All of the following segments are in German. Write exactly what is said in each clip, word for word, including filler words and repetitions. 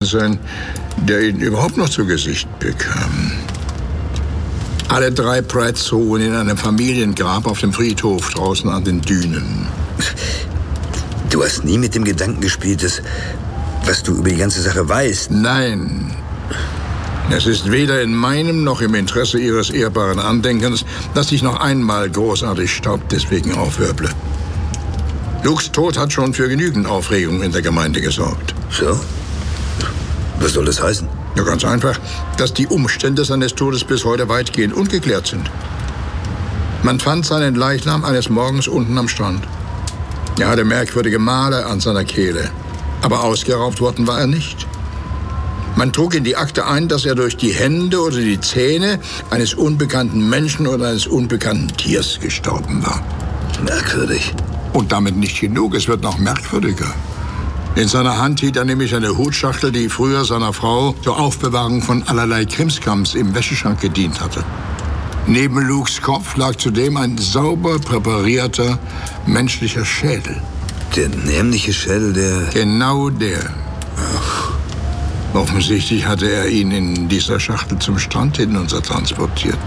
sein, der ihn überhaupt noch zu Gesicht bekam. Alle drei Pratts ruhen in einem Familiengrab auf dem Friedhof draußen an den Dünen. Du hast nie mit dem Gedanken gespielt, dass, was du über die ganze Sache weißt? Nein. Es ist weder in meinem noch im Interesse Ihres ehrbaren Andenkens, dass ich noch einmal großartig Staub deswegen aufwirbele. Lukes Tod hat schon für genügend Aufregung in der Gemeinde gesorgt. So? Was soll das heißen? Ja, ganz einfach, dass die Umstände seines Todes bis heute weitgehend ungeklärt sind. Man fand seinen Leichnam eines Morgens unten am Strand. Er hatte merkwürdige Male an seiner Kehle, aber ausgeraubt worden war er nicht. Man trug in die Akte ein, dass er durch die Hände oder die Zähne eines unbekannten Menschen oder eines unbekannten Tiers gestorben war. Merkwürdig. Und damit nicht genug, es wird noch merkwürdiger. In seiner Hand hielt er nämlich eine Hutschachtel, die früher seiner Frau zur Aufbewahrung von allerlei Krimskrams im Wäscheschrank gedient hatte. Neben Lukes Kopf lag zudem ein sauber präparierter menschlicher Schädel. Der nämliche Schädel, der... Genau der. Ach. Offensichtlich hatte er ihn in dieser Schachtel zum Strand hinunter transportiert.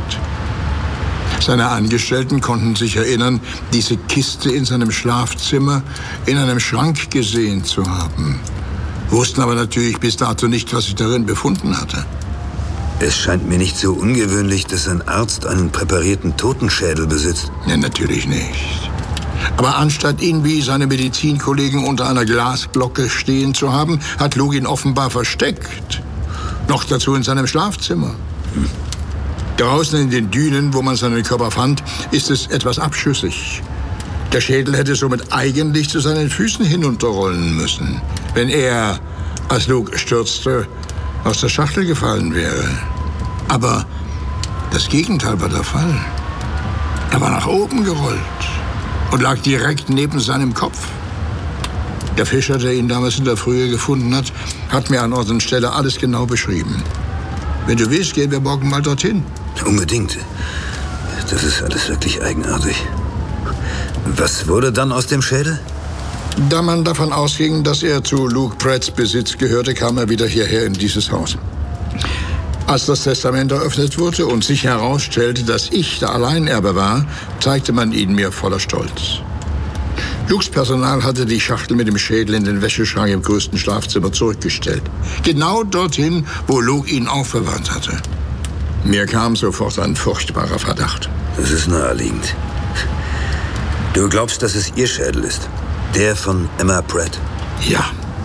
Seine Angestellten konnten sich erinnern, diese Kiste in seinem Schlafzimmer in einem Schrank gesehen zu haben. Wussten aber natürlich bis dato nicht, was sich darin befunden hatte. Es scheint mir nicht so ungewöhnlich, dass ein Arzt einen präparierten Totenschädel besitzt. Ja, natürlich nicht. Aber anstatt ihn wie seine Medizinkollegen unter einer Glasglocke stehen zu haben, hat Luke ihn offenbar versteckt. Noch dazu in seinem Schlafzimmer. Hm. Draußen in den Dünen, wo man seinen Körper fand, ist es etwas abschüssig. Der Schädel hätte somit eigentlich zu seinen Füßen hinunterrollen müssen, wenn er, als Luke stürzte, aus der Schachtel gefallen wäre. Aber das Gegenteil war der Fall. Er war nach oben gerollt und lag direkt neben seinem Kopf. Der Fischer, der ihn damals in der Frühe gefunden hat, hat mir an Ort und Stelle alles genau beschrieben. Wenn du willst, gehen wir morgen mal dorthin. Unbedingt. Das ist alles wirklich eigenartig. Was wurde dann aus dem Schädel? Da man davon ausging, dass er zu Luke Pratts Besitz gehörte, kam er wieder hierher in dieses Haus. Als das Testament eröffnet wurde und sich herausstellte, dass ich der Alleinerbe war, zeigte man ihn mir voller Stolz. Lukes Personal hatte die Schachtel mit dem Schädel in den Wäscheschrank im größten Schlafzimmer zurückgestellt. Genau dorthin, wo Luke ihn aufbewahrt hatte. Mir kam sofort ein furchtbarer Verdacht. Das ist naheliegend. Du glaubst, dass es ihr Schädel ist? Der von Emma Pratt? Ja.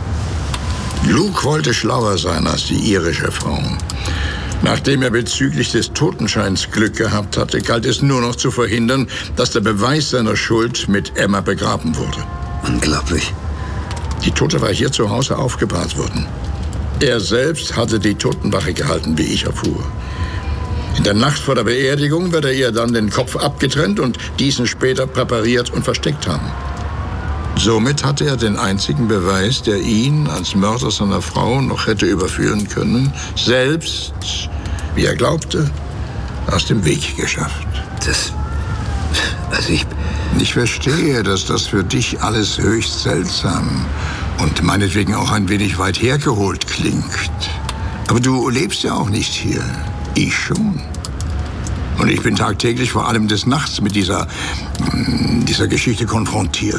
Luke wollte schlauer sein als die irische Frau. Nachdem er bezüglich des Totenscheins Glück gehabt hatte, galt es nur noch zu verhindern, dass der Beweis seiner Schuld mit Emma begraben wurde. Unglaublich. Die Tote war hier zu Hause aufgebahrt worden. Er selbst hatte die Totenwache gehalten, wie ich erfuhr. In der Nacht vor der Beerdigung wird er ihr dann den Kopf abgetrennt und diesen später präpariert und versteckt haben. Somit hatte er den einzigen Beweis, der ihn als Mörder seiner Frau noch hätte überführen können, selbst, wie er glaubte, aus dem Weg geschafft. Das... Also ich... Ich verstehe, dass das für dich alles höchst seltsam und meinetwegen auch ein wenig weit hergeholt klingt. Aber du lebst ja auch nicht hier. Ich schon. Und ich bin tagtäglich, vor allem des Nachts, mit dieser, dieser Geschichte konfrontiert.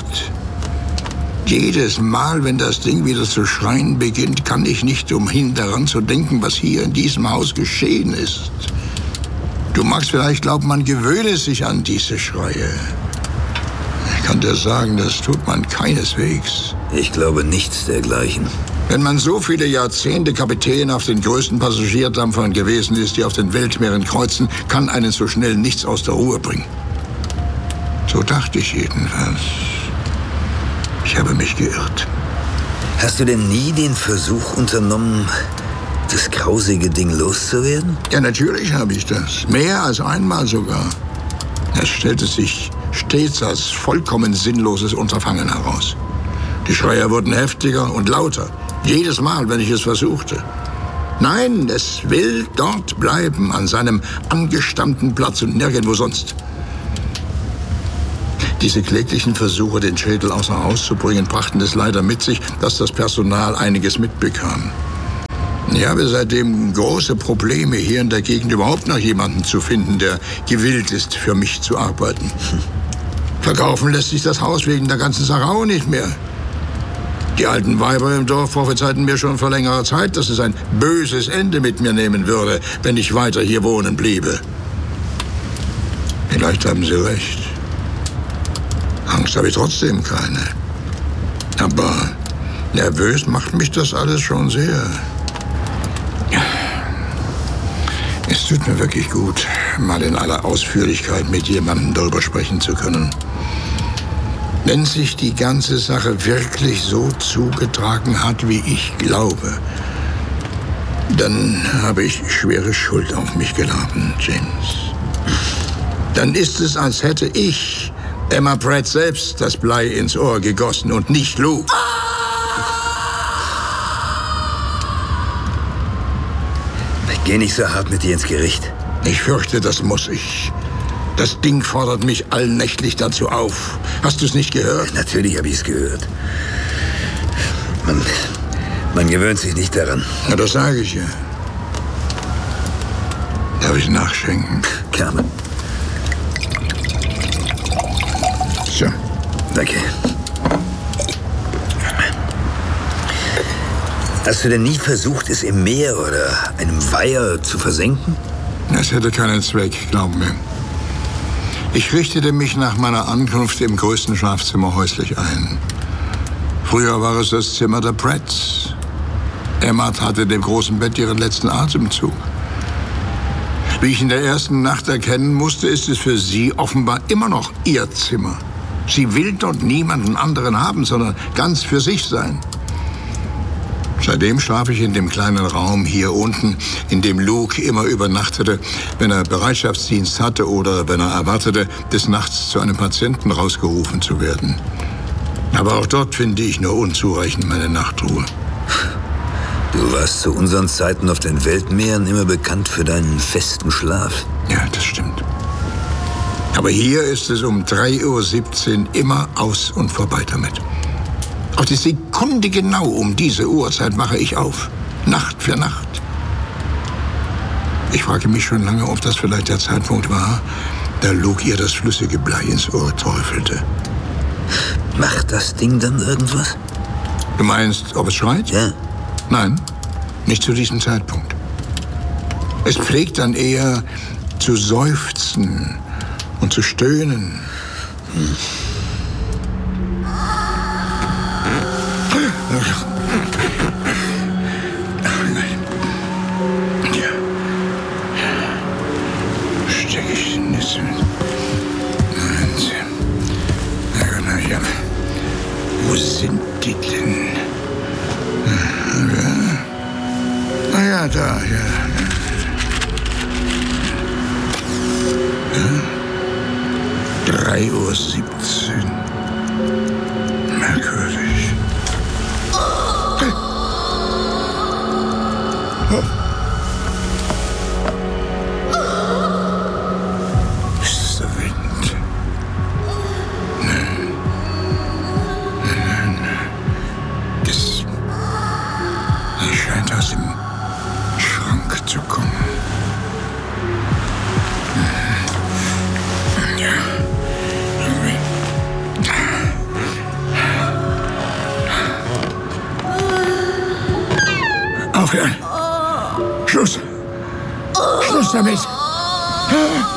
Jedes Mal, wenn das Ding wieder zu schreien beginnt, kann ich nicht umhin, daran zu denken, was hier in diesem Haus geschehen ist. Du magst vielleicht glauben, man gewöhne sich an diese Schreie. Ich kann dir sagen, das tut man keineswegs. Ich glaube nichts dergleichen. Wenn man so viele Jahrzehnte Kapitän auf den größten Passagierdampfern gewesen ist, die auf den Weltmeeren kreuzen, kann einen so schnell nichts aus der Ruhe bringen. So dachte ich jedenfalls. Ich habe mich geirrt. Hast du denn nie den Versuch unternommen, das grausige Ding loszuwerden? Ja, natürlich habe ich das. Mehr als einmal sogar. Es stellte sich stets als vollkommen sinnloses Unterfangen heraus. Die Schreie wurden heftiger und lauter. Jedes Mal, wenn ich es versuchte. Nein, es will dort bleiben, an seinem angestammten Platz und nirgendwo sonst. Diese kläglichen Versuche, den Schädel außer Haus zu bringen, brachten es leider mit sich, dass das Personal einiges mitbekam. Ich habe seitdem große Probleme, hier in der Gegend überhaupt noch jemanden zu finden, der gewillt ist, für mich zu arbeiten. Verkaufen lässt sich das Haus wegen der ganzen Sache auch nicht mehr. Die alten Weiber im Dorf prophezeiten mir schon vor längerer Zeit, dass es ein böses Ende mit mir nehmen würde, wenn ich weiter hier wohnen bliebe. Vielleicht haben sie recht. Angst habe ich trotzdem keine. Aber nervös macht mich das alles schon sehr. Es tut mir wirklich gut, mal in aller Ausführlichkeit mit jemandem darüber sprechen zu können. Wenn sich die ganze Sache wirklich so zugetragen hat, wie ich glaube, dann habe ich schwere Schuld auf mich geladen, James. Dann ist es, als hätte ich Emma Pratt selbst das Blei ins Ohr gegossen und nicht Luke. Geh nicht so hart mit dir ins Gericht. Ich fürchte, das muss ich. Das Ding fordert mich allnächtlich dazu auf. Hast du es nicht gehört? Natürlich habe ich es gehört. Man, man gewöhnt sich nicht daran. Na, das sage ich ja. Darf ich nachschenken? Gerne. So. Danke. Hast du denn nie versucht, es im Meer oder einem Weiher zu versenken? Das hätte keinen Zweck, glaub mir. Ich richtete mich nach meiner Ankunft im größten Schlafzimmer häuslich ein. Früher war es das Zimmer der Pratts. Emma hatte in dem großen Bett ihren letzten Atemzug. Wie ich in der ersten Nacht erkennen musste, ist es für sie offenbar immer noch ihr Zimmer. Sie will dort niemanden anderen haben, sondern ganz für sich sein. Seitdem schlafe ich in dem kleinen Raum hier unten, in dem Luke immer übernachtete, wenn er Bereitschaftsdienst hatte oder wenn er erwartete, des Nachts zu einem Patienten rausgerufen zu werden. Aber auch dort finde ich nur unzureichend meine Nachtruhe. Du warst zu unseren Zeiten auf den Weltmeeren immer bekannt für deinen festen Schlaf. Ja, das stimmt. Aber hier ist es um drei Uhr siebzehn immer aus und vorbei damit. Auf die Sekunde genau um diese Uhrzeit wache ich auf. Nacht für Nacht. Ich frage mich schon lange, ob das vielleicht der Zeitpunkt war, da Luke ihr das flüssige Blei ins Ohr träufelte. Macht das Ding dann irgendwas? Du meinst, ob es schreit? Ja. Nein, nicht zu diesem Zeitpunkt. Es pflegt dann eher zu seufzen und zu stöhnen. Hm. Steck ich den jetzt mit? Moment. Na ja. Wo sind die denn? Ah ja, da, ja. ja. drei Uhr siebzehn. Merkwürdig. Oh. Ist es der Wind? Nein. Nein, nein. Das, das scheint aus dem Schrank zu kommen. Ja. Aufhören! Schluss! Schluss damit!